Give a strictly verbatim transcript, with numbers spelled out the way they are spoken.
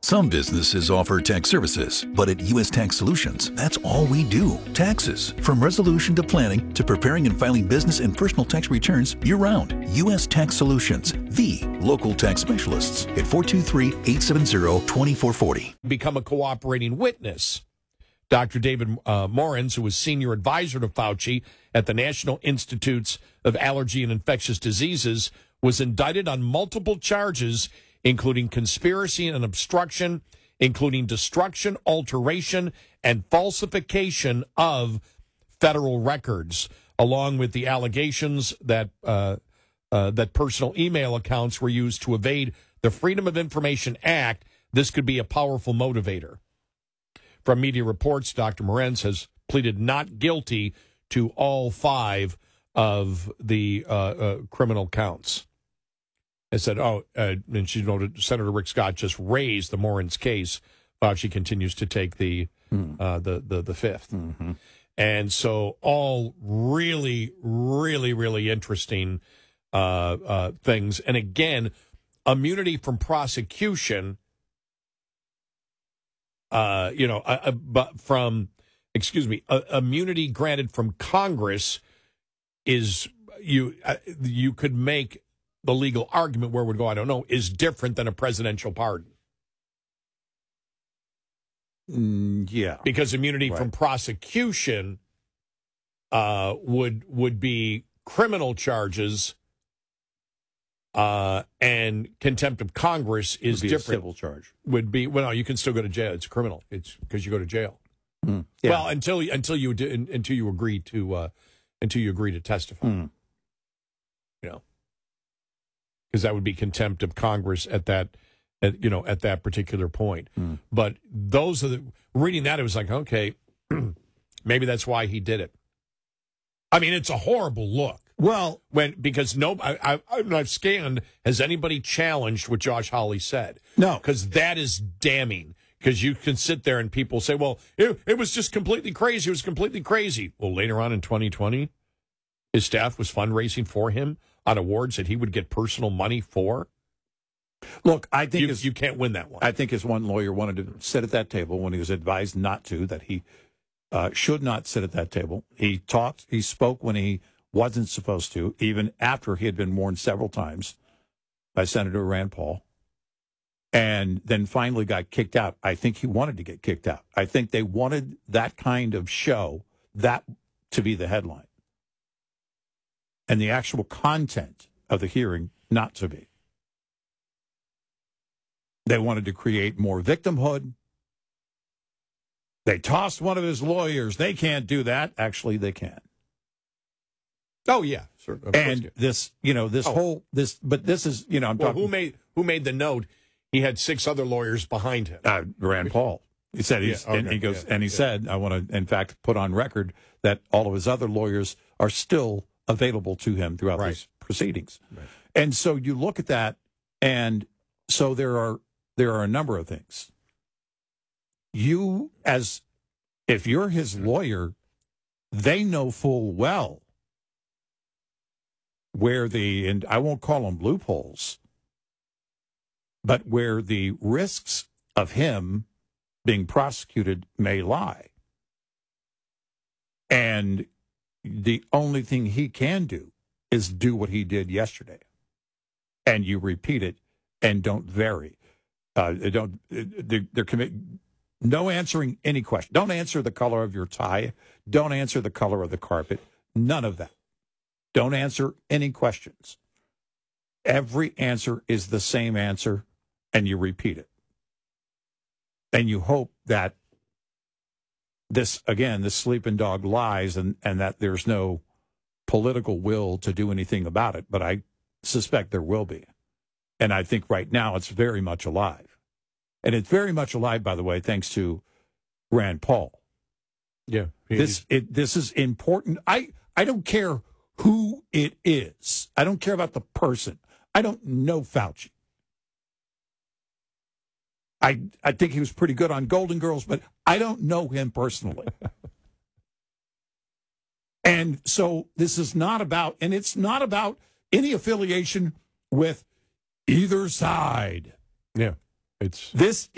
Some businesses offer tax services, but at U S Tax Solutions, that's all we do. Taxes. From resolution to planning to preparing and filing business and personal tax returns year-round. U S Tax Solutions, the local tax specialists at four two three, eight seven zero, two four four zero. Become a cooperating witness. Doctor David uh, Morens, who was senior advisor to Fauci at the National Institutes of Allergy and Infectious Diseases, was indicted on multiple charges, including conspiracy and obstruction, including destruction, alteration, and falsification of federal records, along with the allegations that uh, uh, that personal email accounts were used to evade the Freedom of Information Act. This could be a powerful motivator. From media reports, Doctor Morens has pleaded not guilty to all five of the uh, uh, criminal counts. I said, oh, uh, and she noted Senator Rick Scott just raised the Morens case. Fauci continues to take the mm. uh, the, the the fifth. Mm-hmm. And so all really, really, really interesting uh, uh, things. And again, immunity from prosecution, uh, you know, uh, uh, but from, excuse me, uh, immunity granted from Congress is, you uh, you could make the legal argument where it would go, I don't know, is different than a presidential pardon. Mm, yeah. Because immunity right. from prosecution uh, would would be criminal charges, uh, and contempt of Congress is would be different. A civil charge. Would be, well, no, you can still go to jail. It's criminal. It's because you go to jail. Mm, yeah. Well, until until you until you agree to uh, until you agree to testify. Mm. You know. Because that would be contempt of Congress at that, at, you know, at that particular point. Mm. But those are the reading that, it was like, okay, maybe that's why he did it. I mean, it's a horrible look. Well, when because no, I, I, I've scanned. Has anybody challenged what Josh Hawley said? No, because that is damning. Because you can sit there and people say, well, it, it was just completely crazy. It was completely crazy. Well, later on in twenty twenty, his staff was fundraising for him on awards that he would get personal money for. Look, I think you, his, you can't win that one. I think his one lawyer wanted to sit at that table when he was advised not to, that he uh, should not sit at that table. He talked, he spoke when he wasn't supposed to, even after he had been warned several times by Senator Rand Paul, and then finally got kicked out. I think he wanted to get kicked out. I think they wanted that kind of show, that to be the headline, and the actual content of the hearing not to be. They wanted to create more victimhood. They tossed one of his lawyers. They can't do that. Actually, they can. Oh, yeah. Sure. And this, you know, this oh. whole, this, but this is, you know, I'm well, talking. Who made, who made the note? He had six other lawyers behind him. Uh, Rand Paul. He said, he's, yeah, okay, and he goes, yeah, and he yeah. said, I want to, in fact, put on record that all of his other lawyers are still available to him throughout right. these proceedings. Right. And so you look at that, and so there are there are a number of things. You, as if you're his lawyer, they know full well where the, and I won't call them loopholes, but where the risks of him being prosecuted may lie. And the only thing he can do is do what he did yesterday. And you repeat it and don't vary. Uh, don't, they're, they're commit, no answering any question. Don't answer the color of your tie. Don't answer the color of the carpet. None of that. Don't answer any questions. Every answer is the same answer, and you repeat it. And you hope that this, again, this sleeping dog lies, and, and that there's no political will to do anything about it. But I suspect there will be. And I think right now it's very much alive. And it's very much alive, by the way, thanks to Rand Paul. Yeah. This it, this is important. I, I don't care who it is. I don't care about the person. I don't know Fauci. I I think he was pretty good on Golden Girls, but I don't know him personally. And so this is not about, and it's not about any affiliation with either side. Yeah. It's this